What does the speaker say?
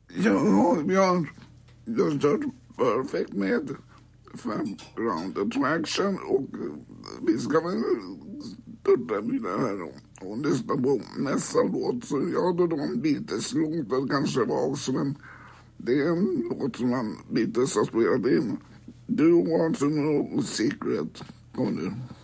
Ja, jag har kört Perfect med 5 round attraction och vi ska väl störta vidare här och lyssna på nästa låt. Så ja, då de Beatles-låtar kanske var också, men det är en låt som man Beatles har spelat in. Do you want to know a secret? Kom nu.